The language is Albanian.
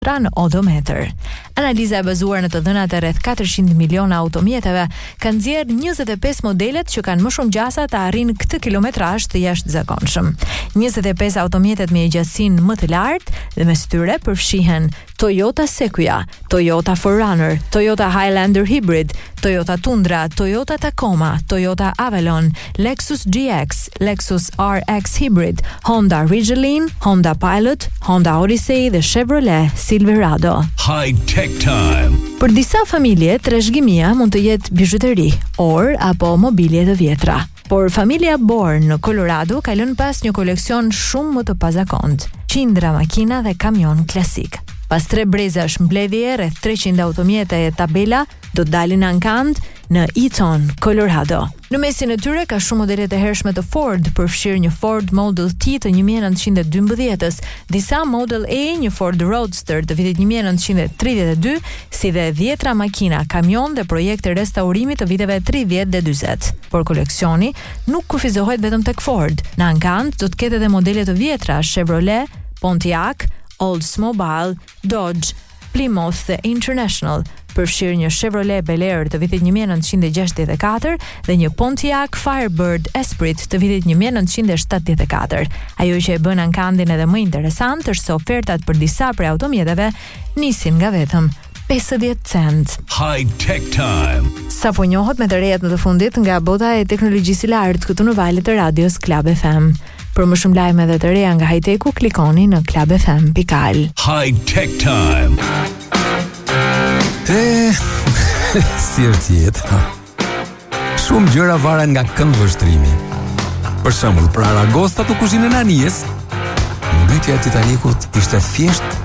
në odometer. Analiza e bazuar në të dhënat e rreth 400 miliona automjeteve ka nxjerrë 25 modelet që kanë më shumë gjasa të arrin këtë kilometrazh të jashtëzakonshëm. 25 automjetet me gjatësinë më të lartë dhe mes tyre përfshihen Toyota Sequoia, Toyota 4Runner, Toyota Highlander Hybrid, Toyota Tundra, Toyota Tacoma, Toyota Avalon, Lexus GX, Lexus RX Hybrid, Honda Ridgeline, Honda Pilot, Honda Odyssey dhe Chevrolet Silverado. High Tech Time. Për disa familje, trashëgimia mund të jetë bizhuteri, orë apo mobilje të vjetra. Por familja Bourne në Colorado ka lënë pas një koleksion shumë më të pazakont, qindra makina dhe kamion klasik. Pas 3 brezash mbledhje, rreth 300 automjete e tabela do të dalin ankand në Eaton, Colorado. Në mesin e tyre ka shumë modele të hershme të Ford, përfshirë një Ford Model T të 1912-s, disa Model A, një Ford Roadster të vitit 1932, si dhe 10 makina, kamion dhe projekte restaurimi të viteve 30 dhe 40. Por koleksioni nuk kufizohet vetëm tek Ford. Në ankand do të ketë edhe modele të vjetra Chevrolet, Pontiac, Oldsmobile, Dodge, Plymouth dhe International, përfshirë një Chevrolet Bel Air të vitit 1964 dhe një Pontiac Firebird Esprit të vitit 1974. Ajo që e bën ankandin edhe më interesant është se ofertat për disa prej automjeteve nisin nga vetëm 50 cent. High Tech Time. Sa po njohët me të rejat në të fundit nga bota e teknologjisë lartë këtu në valët e radios Club FM. Për më shumë lajme dhe të reja nga high-techu, klikoni në clubfm.al. High Tech Time. Si është jetë? Shumë gjëra varen nga këndvështrimi. Për shembull, për Aragosta të kuzhinën Anijes, mbytyja e Titanikut ishte thjesht